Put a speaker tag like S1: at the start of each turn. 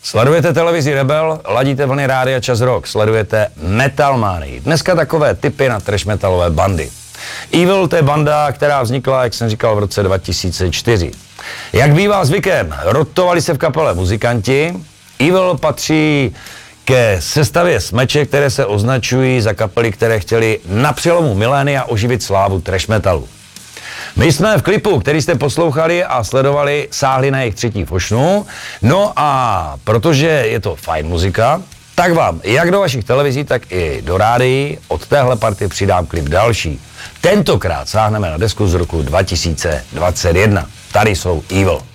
S1: Sledujete televizi Rebel, ladíte vlny Rádia Čas Rock, sledujete Metal Manii. Dneska takové tipy na trash metalové bandy. Evil, to je banda, která vznikla, jak jsem říkal, v roce 2004. Jak bývá zvykem, rotovali se v kapele muzikanti. Evil patří ke sestavě smeček, které se označují za kapely, které chtěli na přelomu milénia oživit slávu trash metalu. My jsme v klipu, který jste poslouchali a sledovali, sáhli na jejich třetí fošnu. No a protože je to fajn muzika, tak vám jak do vašich televizí, tak i do rádií od téhle party přidám klip další. Tentokrát sáhneme na desku z roku 2021. Tady jsou Evil.